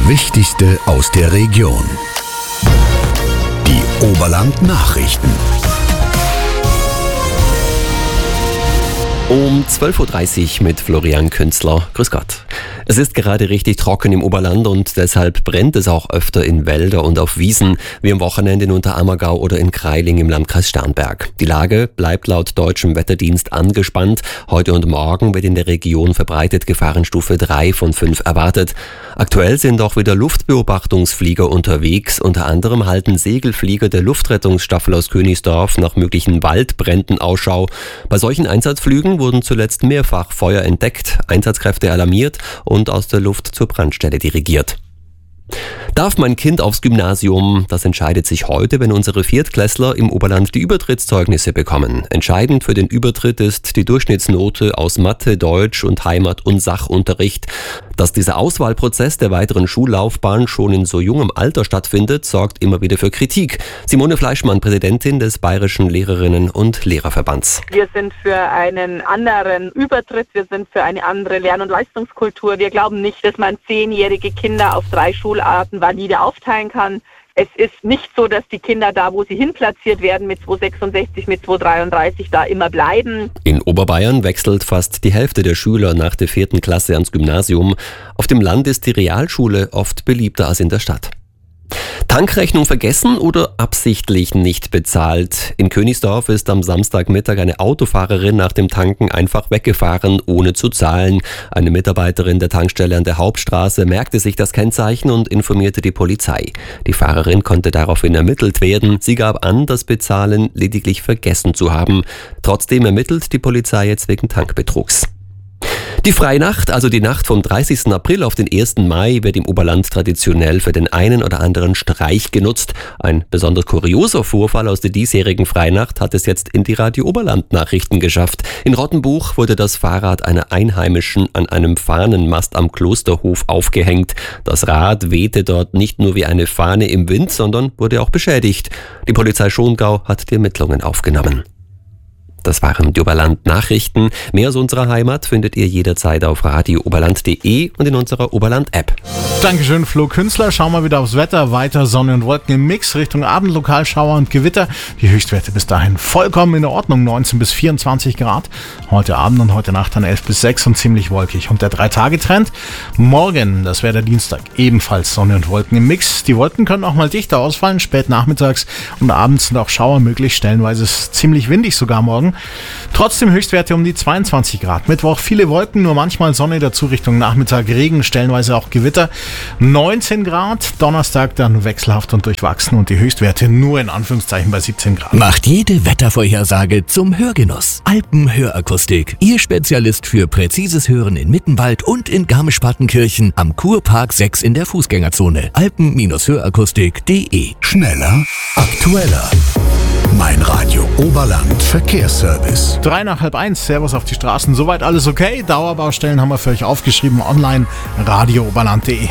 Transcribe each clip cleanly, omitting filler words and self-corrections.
Wichtigste aus der Region. Die Oberland-Nachrichten. Um 12.30 Uhr mit Florian Künzler. Grüß Gott. Es ist gerade richtig trocken im Oberland und deshalb brennt es auch öfter in Wälder und auf Wiesen, wie am Wochenende in Unterammergau oder in Kreiling im Landkreis Starnberg. Die Lage bleibt laut deutschem Wetterdienst angespannt. Heute und morgen wird in der Region verbreitet Gefahrenstufe 3 von 5 erwartet. Aktuell sind auch wieder Luftbeobachtungsflieger unterwegs. Unter anderem halten Segelflieger der Luftrettungsstaffel aus Königsdorf nach möglichen Waldbränden Ausschau. Bei solchen Einsatzflügen wurden zuletzt mehrfach Feuer entdeckt, Einsatzkräfte alarmiert und aus der Luft zur Brandstelle dirigiert. Darf mein Kind aufs Gymnasium? Das entscheidet sich heute, wenn unsere Viertklässler im Oberland die Übertrittszeugnisse bekommen. Entscheidend für den Übertritt ist die Durchschnittsnote aus Mathe, Deutsch und Heimat- und Sachunterricht. Dass dieser Auswahlprozess der weiteren Schullaufbahn schon in so jungem Alter stattfindet, sorgt immer wieder für Kritik. Simone Fleischmann, Präsidentin des Bayerischen Lehrerinnen- und Lehrerverbands. Wir sind für einen anderen Übertritt, wir sind für eine andere Lern- und Leistungskultur. Wir glauben nicht, dass man 10-jährige Kinder auf 3 Schularten valide aufteilen kann. Es ist nicht so, dass die Kinder da, wo sie hinplatziert werden, mit 266, mit 233 da immer bleiben. In Oberbayern wechselt fast die Hälfte der Schüler nach der 4. Klasse ans Gymnasium. Auf dem Land ist die Realschule oft beliebter als in der Stadt. Tankrechnung vergessen oder absichtlich nicht bezahlt? In Königsdorf ist am Samstagmittag eine Autofahrerin nach dem Tanken einfach weggefahren, ohne zu zahlen. Eine Mitarbeiterin der Tankstelle an der Hauptstraße merkte sich das Kennzeichen und informierte die Polizei. Die Fahrerin konnte daraufhin ermittelt werden. Sie gab an, das Bezahlen lediglich vergessen zu haben. Trotzdem ermittelt die Polizei jetzt wegen Tankbetrugs. Die Freinacht, also die Nacht vom 30. April auf den 1. Mai, wird im Oberland traditionell für den einen oder anderen Streich genutzt. Ein besonders kurioser Vorfall aus der diesjährigen Freinacht hat es jetzt in die Radio Oberland Nachrichten geschafft. In Rottenbuch wurde das Fahrrad einer Einheimischen an einem Fahnenmast am Klosterhof aufgehängt. Das Rad wehte dort nicht nur wie eine Fahne im Wind, sondern wurde auch beschädigt. Die Polizei Schongau hat die Ermittlungen aufgenommen. Das waren die Oberland-Nachrichten. Mehr aus unserer Heimat findet ihr jederzeit auf radiooberland.de und in unserer Oberland-App. Dankeschön, Flo Künzler. Schauen wir wieder aufs Wetter. Weiter Sonne und Wolken im Mix. Richtung Abend Lokalschauer und Gewitter. Die Höchstwerte bis dahin vollkommen in der Ordnung. 19 bis 24 Grad. Heute Abend und heute Nacht dann 11 bis 6 und ziemlich wolkig. Und der 3-Tage-Trend. Morgen, das wäre der Dienstag, ebenfalls Sonne und Wolken im Mix. Die Wolken können auch mal dichter ausfallen. Spät nachmittags und abends sind auch Schauer möglich. Stellenweise ist es ziemlich windig sogar morgen. Trotzdem Höchstwerte um die 22 Grad. Mittwoch viele Wolken, nur manchmal Sonne, dazu Richtung Nachmittag Regen, stellenweise auch Gewitter. 19 Grad, Donnerstag dann wechselhaft und durchwachsen und die Höchstwerte nur in Anführungszeichen bei 17 Grad. Macht jede Wettervorhersage zum Hörgenuss. Alpenhörakustik. Ihr Spezialist für präzises Hören in Mittenwald und in Garmisch-Partenkirchen am Kurpark 6 in der Fußgängerzone. Alpen-Hörakustik.de. Schneller, aktueller. Mein Radio Oberland Verkehrsservice. 1:03, Servus auf die Straßen. Soweit alles okay? Dauerbaustellen haben wir für euch aufgeschrieben online radiooberland.de.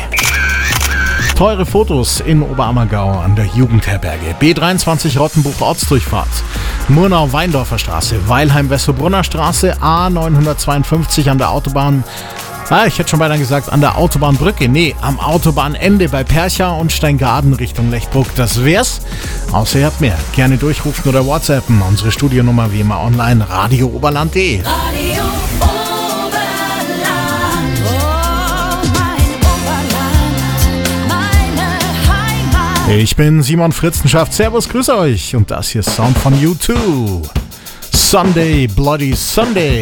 Teure Fotos in Oberammergau an der Jugendherberge. B23 Rottenbuch Ortsdurchfahrt. Murnau-Weindorfer Straße. Weilheim-Wessobrunner Straße. A952 an der Autobahn. Ich hätte schon beinahe gesagt, an der Autobahnbrücke. Nee, am Autobahnende bei Percha und Steingaden Richtung Lechbruck. Das wär's. Außer ihr habt mehr. Gerne durchrufen oder WhatsAppen. Unsere Studionummer wie immer online radiooberland.de. Radio Oberland, oh mein Oberland, meine Heimat. Ich bin Simon Fritzenschaft. Servus, grüße euch. Und das hier ist Sound von U2. Sunday, Bloody Sunday.